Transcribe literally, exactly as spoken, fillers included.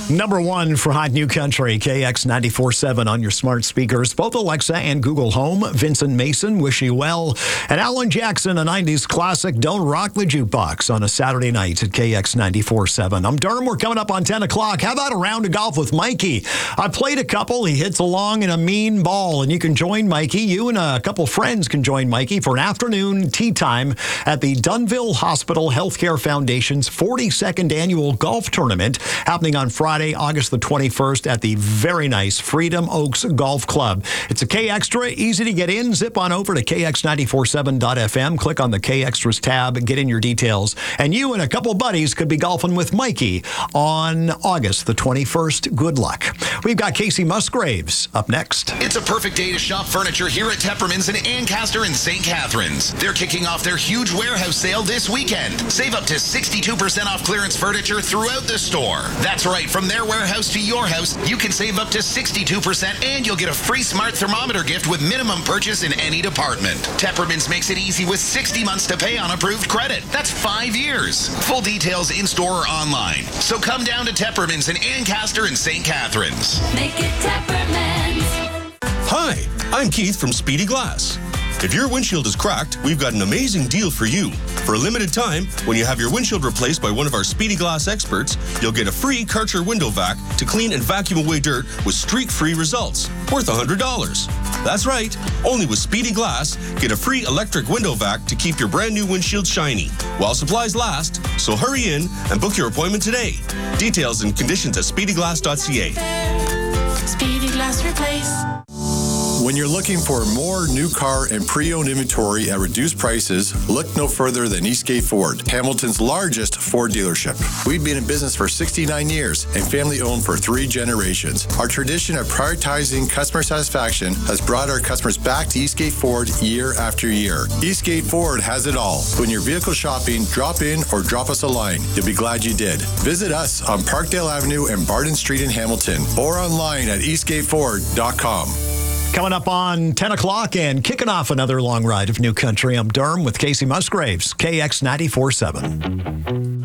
Number one for Hot New Country, K X ninety-four point seven on your smart speakers. Both Alexa and Google Home. Vincent Mason, Wish You Well. And Alan Jackson, a nineties classic, Don't Rock the Jukebox on a Saturday night at K X ninety-four point seven. I'm Durham. We're coming up on ten o'clock. How about a round of golf with Mikey? I played a couple. He hits along in a mean ball, and you can join Mikey. You and a couple friends can join Mikey for an afternoon tea time at the Dunville Hospital Healthcare Foundation's forty-second annual golf tournament happening on Friday, August the twenty-first at the very nice Freedom Oaks Golf Club. It's a K Extra, easy to get in. Zip on over to K X ninety-four point seven dot F M. Click on the K Extras tab, get in your details. And you and a couple buddies could be golfing with Mikey on August the twenty-first. Good luck. We've got Casey Musgraves up next. It's a perfect day to shop furniture here at Tepperman's in Ancaster and Saint Catharines. They're kicking off their huge warehouse sale this weekend. Save up to sixty-two percent off clearance furniture throughout the store. That's right, from their warehouse to your house, you can save up to sixty-two percent and you'll get a free smart thermometer gift with minimum purchase in any department. Tepperman's makes it easy with sixty months to pay on approved credit. That's five years. Full details in-store or online. So come down to Tepperman's in Ancaster and Saint Catharines. Make it Tepperman's. Hi, I'm Keith from Speedy Glass. If your windshield is cracked, we've got an amazing deal for you. For a limited time, when you have your windshield replaced by one of our Speedy Glass experts, you'll get a free Karcher window vac to clean and vacuum away dirt with streak-free results, worth one hundred dollars. That's right, only with Speedy Glass, get a free electric window vac to keep your brand new windshield shiny while supplies last. So hurry in and book your appointment today. Details and conditions at speedy glass dot c a. Speedy Glass Replace. When you're looking for more new car and pre-owned inventory at reduced prices, look no further than Eastgate Ford, Hamilton's largest Ford dealership. We've been in business for sixty-nine years and family-owned for three generations. Our tradition of prioritizing customer satisfaction has brought our customers back to Eastgate Ford year after year. Eastgate Ford has it all. When you're vehicle shopping, drop in or drop us a line. You'll be glad you did. Visit us on Parkdale Avenue and Barton Street in Hamilton or online at eastgate ford dot com. Coming up on ten o'clock and kicking off another long ride of New Country. I'm Durham with Casey Musgraves, K X ninety-four point seven.